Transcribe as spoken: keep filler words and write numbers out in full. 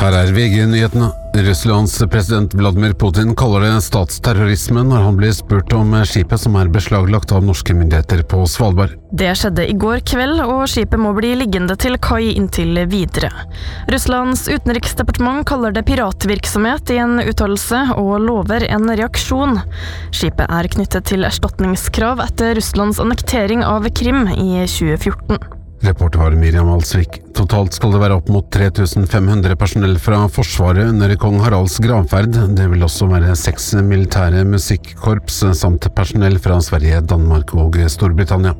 Her er V G-nyhetene. Russlands president Vladimir Putin kaller det statsterrorisme når han blir spurt om skipet som er beslaglagt av norske myndigheter på Svalbard. Det skjedde i går kveld, og skipet må bli liggende til kai inntil videre. Russlands utenriksdepartement kaller det piratvirksomhet i en uttalelse og lover en reaksjon. Skipet er knyttet til erstatningskrav etter Russlands annektering av Krim i tjue fjorten. Reporter var Miriam Alsvik. Totalt skal det være opp mot tre tusen fem hundre personell fra Forsvaret under kong Haralds gravferd. Det vil også være seks militære musikkorps samt personell fra Sverige, Danmark og Storbritannia.